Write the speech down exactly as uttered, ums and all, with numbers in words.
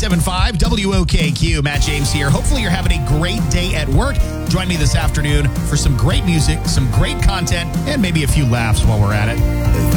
ninety-seven point five W O K Q. Matt James here. Hopefully you're having a great day at work. Join me this afternoon for some great music, some great content, and maybe a few laughs while we're at it.